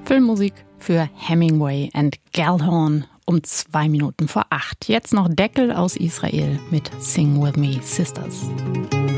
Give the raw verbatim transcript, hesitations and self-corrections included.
Filmmusik für Hemingway and Gellhorn um zwei Minuten vor acht. Jetzt noch Deckel aus Israel mit Sing With Me, Sisters.